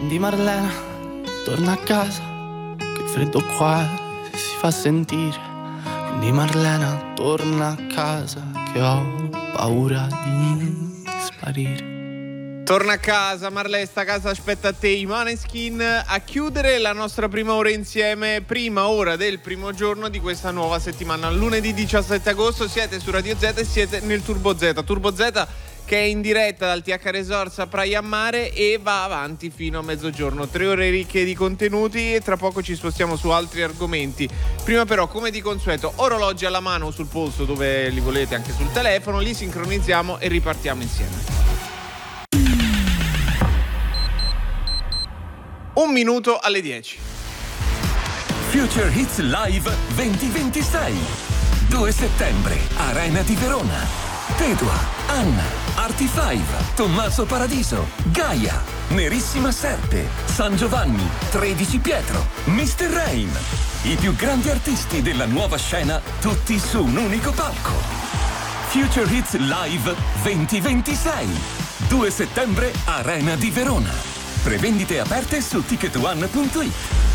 Quindi Marlena, torna a casa, che freddo qua si fa sentire. Quindi Marlena, torna a casa, che ho paura di sparire. Torna a casa, Marley sta a casa, aspetta a te, i Måneskin a chiudere la nostra prima ora insieme, prima ora del primo giorno di questa nuova settimana. Lunedì 17 agosto siete su Radio Z e siete nel Turbo Z che è in diretta dal TH Resorts a Praia a Mare e va avanti fino a mezzogiorno. 3 ore ricche di contenuti e tra poco ci spostiamo su altri argomenti. Prima però, come di consueto, orologi alla mano o sul polso dove li volete, anche sul telefono, li sincronizziamo e ripartiamo insieme. 1 minuto alle 10. Future Hits Live 2026. 2 settembre, Arena di Verona. Pedua, Anna, Arti5, Tommaso Paradiso, Gaia, Nerissima Serpe, San Giovanni, 13 Pietro, Mr. Rain. I più grandi artisti della nuova scena, tutti su un unico palco. Future Hits Live 2026. 2 settembre, Arena di Verona. Prevendite aperte su ticketone.it.